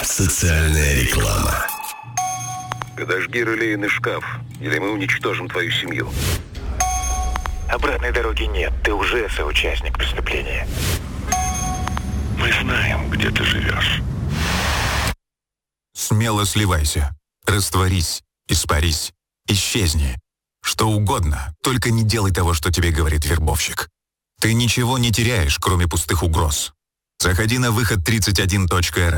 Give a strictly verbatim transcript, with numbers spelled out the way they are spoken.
Социальная реклама. Подожги релейный шкаф, или мы уничтожим твою семью. Обратной дороги нет, ты уже соучастник преступления. Мы знаем, где ты живешь. Смело сливайся, растворись, испарись, исчезни. Что угодно, только не делай того, что тебе говорит вербовщик. Ты ничего не теряешь, кроме пустых угроз. Заходи на выход тридцать один точка эр